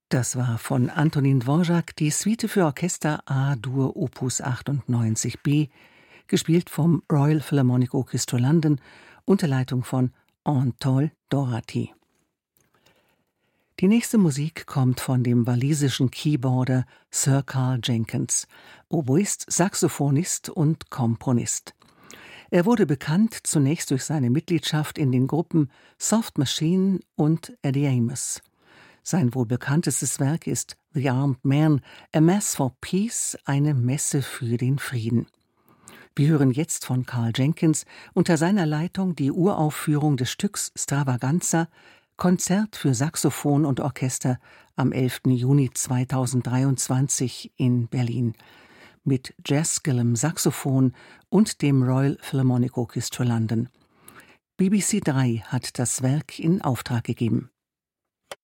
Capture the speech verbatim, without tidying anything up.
Das war von Antonín Dvořák die Suite für Orchester A-Dur Opus achtundneunzig b, gespielt vom Royal Philharmonic Orchestra London unter Leitung von Anatole Doherty. Die nächste Musik kommt von dem walisischen Keyboarder Sir Carl Jenkins, Oboist, Saxophonist und Komponist. Er wurde bekannt zunächst durch seine Mitgliedschaft in den Gruppen Soft Machine und Eddie Amos. Sein wohl bekanntestes Werk ist The Armed Man, A Mass for Peace, eine Messe für den Frieden. Wir hören jetzt von Carl Jenkins unter seiner Leitung die Uraufführung des Stücks Stravaganza, Konzert für Saxophon und Orchester am elften Juni zweitausenddreiundzwanzig in Berlin mit Jazz Gillum Saxophon und dem Royal Philharmonic Orchestra London. B B C drei hat das Werk in Auftrag gegeben.